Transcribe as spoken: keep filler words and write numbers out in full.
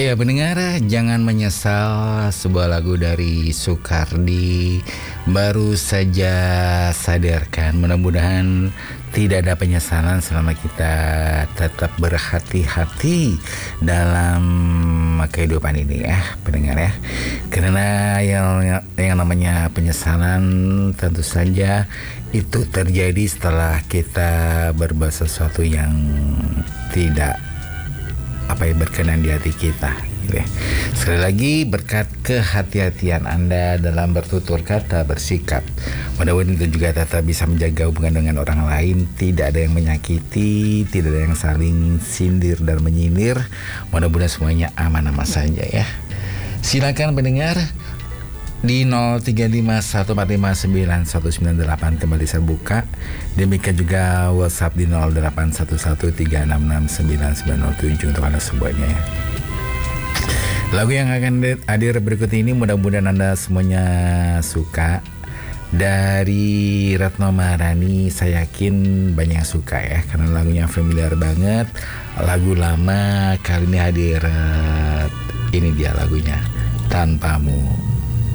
Iya pendengar, jangan menyesal, sebuah lagu dari Soekardi baru saja sadarkan. Mudah-mudahan tidak ada penyesalan selama kita tetap berhati-hati dalam kehidupan ini ya pendengar ya. Karena yang, yang namanya penyesalan tentu saja itu terjadi setelah kita berbuat sesuatu yang tidak apa yang berkenan di hati kita gitu ya. Sekali lagi berkat kehati-hatian Anda dalam bertutur kata, bersikap, mudah-mudahan itu juga tetap bisa menjaga hubungan dengan orang lain, tidak ada yang menyakiti, tidak ada yang saling sindir dan menyindir. Mudah-mudahan semuanya aman-aman saja ya. Silakan pendengar di nol tiga lima satu empat lima sembilan satu sembilan delapan kembali saya buka. Demikian juga WhatsApp di nol delapan satu satu tiga enam enam sembilan sembilan nol tujuh untuk Anda semuanya ya. Lagu yang akan hadir berikut ini mudah-mudahan Anda semuanya suka. Dari Retno Maharani, saya yakin banyak yang suka ya, karena lagunya familiar banget. Lagu lama kali ini hadir. Ini dia lagunya, Tanpamu.